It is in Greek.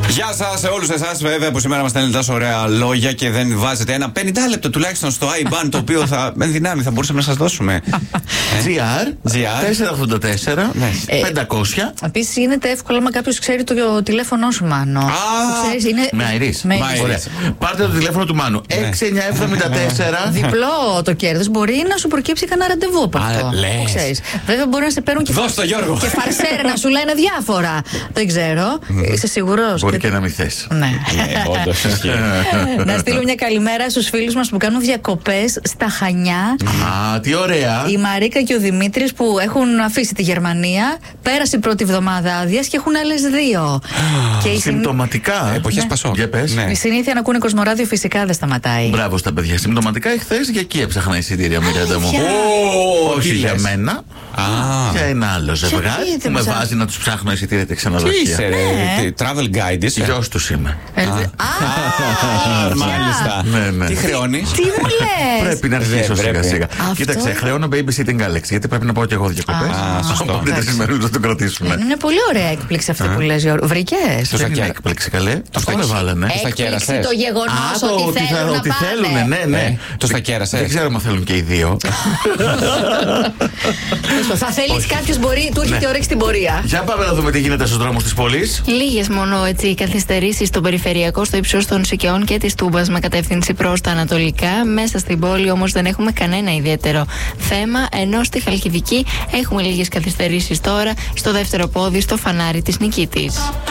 Γεια σας σε όλους εσάς, βέβαια, που σήμερα μας στέλνετε τόσο ωραία λόγια και δεν βάζετε ένα 50 λεπτό τουλάχιστον στο IBAN, το οποίο θα με δυνάμει, θα μπορούσαμε να σας δώσουμε. GR 484 500. Επίσης γίνεται εύκολο άμα κάποιος ξέρει το τηλέφωνο σου, Μάνο. Με Αιρής. Πάρτε το τηλέφωνο του Μάνου. 6974. Διπλό το κέρδος. Μπορεί να σου προκύψει κανένα ραντεβού από αυτό. Ξέρεις. Βέβαια μπορεί να σε παίρνουν και φαρσέρ να σου λένε διάφορα. Δεν ξέρω. Είσαι σίγουρος? Μπορεί και να μην θες. Ναι. Όντως. Να στείλω μια καλημέρα στους φίλους μας που κάνουν διακοπές στα Χανιά. Τι ωραία. Η Μαρίκα και ο Δημήτρης που έχουν αφήσει τη Γερμανία. Πέρασε η πρώτη εβδομάδα άδειας και έχουν άλλες 2. Συμπτωματικά. Εποχές Πασόκ. Για πες. Η συνήθεια να ακούνε Κοσμοράδιο φυσικά δεν σταματάει. Μπράβο στα παιδιά. Συμπτωματικά εχθές για εκεί έψαχνα εισιτήρια, Μιράντα μου. Όχι για μένα. Για ένα άλλο ζευγάρι που με βάζει να τους ψάχνω εισιτήρια τα ξενοδοχεία. Τι είσαι, ρε, travel guide είσαι? Γιος τους είμαι. Μάλιστα. Τι χρεώνεις? Τι μου λες? Πρέπει να αρχίσω σιγά σιγά. Κοίταξε, χρεώνω babysitting Alex, γιατί πρέπει να πάω και εγώ διακοπές. Οπότε τις ημερούλες θα το κρατήσουμε. Είναι πολύ ωραία έκπληξη αυτή που λες, Γιώργο. Βρήκες? Δεν είναι έκπληξη, καλέ. Αυτό με βάλανε. Έκπληξη το γεγονός ότι θέλουν να πάνε. Ναι. Το στα κέρασες? Δεν ξέρω αν θέλουν και οι δύο. Θα θέλεις κάποιος μπορεί, του έχετε όρεξη στην πορεία. Για πάμε να δούμε τι γίνεται στους δρόμους της πόλης. Λίγες μόνο έτσι καθυστερήσεις στο περιφερειακό, στο ύψος των Σικαιών και της Τούμπας με κατεύθυνση προς τα ανατολικά. Μέσα στην πόλη όμως δεν έχουμε κανένα ιδιαίτερο θέμα, ενώ στη Χαλκιδική έχουμε λίγες καθυστερήσεις τώρα στο δεύτερο πόδι στο φανάρι της Νικήτης.